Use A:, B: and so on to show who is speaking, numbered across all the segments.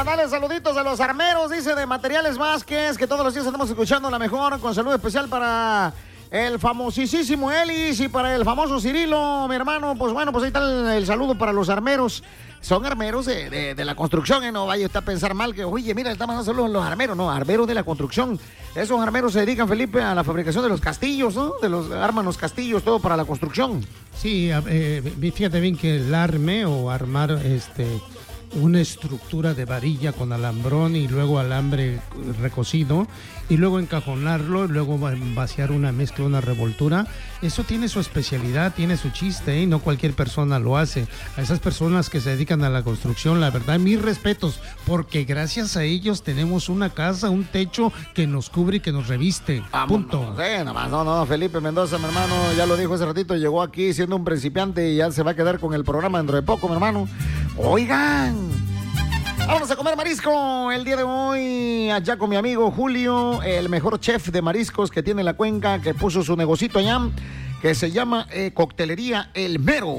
A: mandarle saluditos a los armeros, dice, de Materiales Vázquez, que todos los días estamos escuchando la mejor, con saludo especial para el famosísimo Elis y para el famoso Cirilo, mi hermano. Pues bueno, pues ahí está el saludo para los armeros. Son armeros de la construcción, no vaya usted a pensar mal que, oye, mira, están mandando saludos los armeros. No, armeros de la construcción. Esos armeros se dedican, Felipe, a la fabricación de los castillos, ¿no? Arman los castillos, todo para la construcción.
B: Sí, fíjate bien que el arme o armar una estructura de varilla con alambrón y luego alambre recocido y luego encajonarlo y luego vaciar una mezcla, una revoltura, eso tiene su especialidad, tiene su chiste, y no cualquier persona lo hace. A esas personas que se dedican a la construcción, la verdad, mis respetos, porque gracias a ellos tenemos una casa, un techo que nos cubre y que nos reviste. Punto.
A: No, Felipe Mendoza, mi hermano, ya lo dijo hace ratito, llegó aquí siendo un principiante y ya se va a quedar con el programa dentro de poco, mi hermano. Oigan, vamos a comer marisco el día de hoy, allá con mi amigo Julio, el mejor chef de mariscos que tiene la cuenca, que puso su negocito allá, que se llama Coctelería El Mero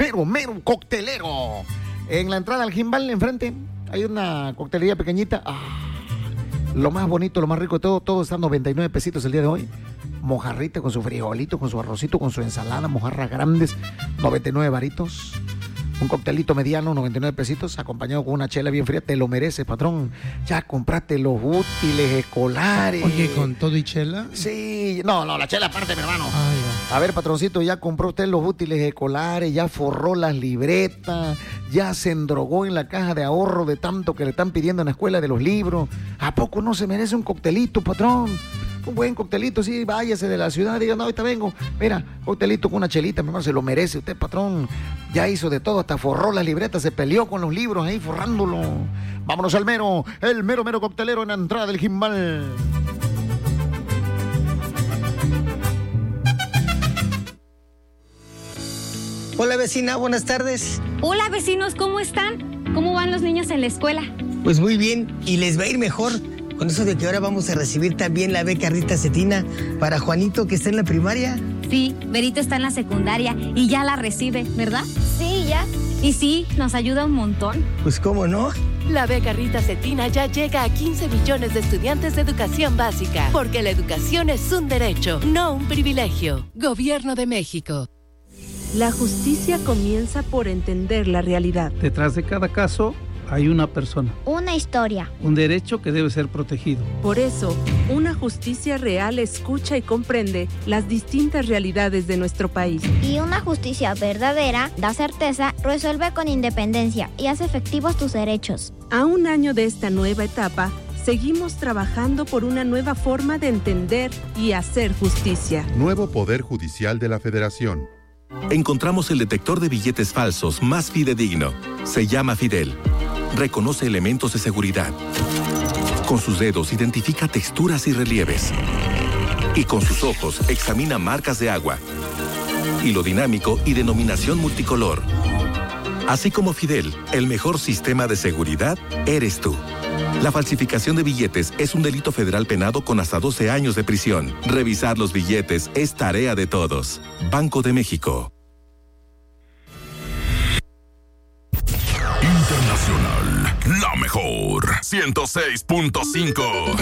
A: Coctelero. En la entrada al Jimbal, enfrente, hay una coctelería pequeñita. Lo más bonito, lo más rico de todo está a 99 pesitos el día de hoy. Mojarrita con su frijolito, con su arrocito, con su ensalada, mojarras grandes, 99 varitos. Un coctelito mediano, 99 pesitos, acompañado con una chela bien fría. Te lo mereces, patrón. Ya compraste los útiles escolares.
B: Oye, ¿con todo y chela?
A: Sí, no, la chela aparte, mi hermano.
B: Ya.
A: A ver, patroncito, ya compró usted los útiles escolares, ya forró las libretas, ya se endrogó en la caja de ahorro de tanto que le están pidiendo en la escuela de los libros. ¿A poco no se merece un coctelito, patrón? Un buen coctelito, sí, váyase de la ciudad, diga, no, ahorita vengo. Mira, coctelito con una chelita, mi hermano, se lo merece usted, patrón. Ya hizo de todo, hasta forró las libretas, se peleó con los libros ahí, forrándolo. Vámonos al mero, el mero coctelero en la entrada del Jimbal.
C: Hola, vecina, buenas tardes.
D: Hola, vecinos, ¿cómo están? ¿Cómo van los niños en la escuela?
C: Pues muy bien, y les va a ir mejor. Con eso de que ahora vamos a recibir también la beca Rita Cetina para Juanito, que está en la primaria.
D: Sí, Berito está en la secundaria y ya la recibe, ¿verdad?
E: Sí, ya.
D: Y sí, nos ayuda un montón.
C: Pues cómo no.
F: La beca Rita Cetina ya llega a 15 millones de estudiantes de educación básica, porque la educación es un derecho, no un privilegio. Gobierno de México.
G: La justicia comienza por entender la realidad.
H: Detrás de cada caso hay una persona.
E: Una historia.
H: Un derecho que debe ser protegido.
G: Por eso, una justicia real escucha y comprende las distintas realidades de nuestro país.
E: Y una justicia verdadera da certeza, resuelve con independencia y hace efectivos tus derechos.
G: A un año de esta nueva etapa, seguimos trabajando por una nueva forma de entender y hacer justicia.
I: Nuevo Poder Judicial de la Federación.
J: Encontramos el detector de billetes falsos más fidedigno. Se llama Fidel. Reconoce elementos de seguridad. Con sus dedos identifica texturas y relieves. Y con sus ojos examina marcas de agua, hilo dinámico y denominación multicolor. Así como Fidel, el mejor sistema de seguridad eres tú. La falsificación de billetes es un delito federal penado con hasta 12 años de prisión. Revisar los billetes es tarea de todos. Banco de México.
K: Internacional, la mejor 106.5.